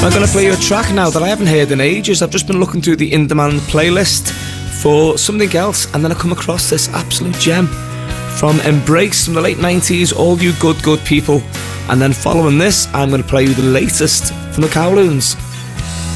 I'm going to play you a track now that I haven't heard in ages. I've just been looking through the In Demand playlist for something else, and then I come across this absolute gem from Embrace from the late 90s, All You Good Good People. And then following this, I'm going to play you the latest from the Kowloons.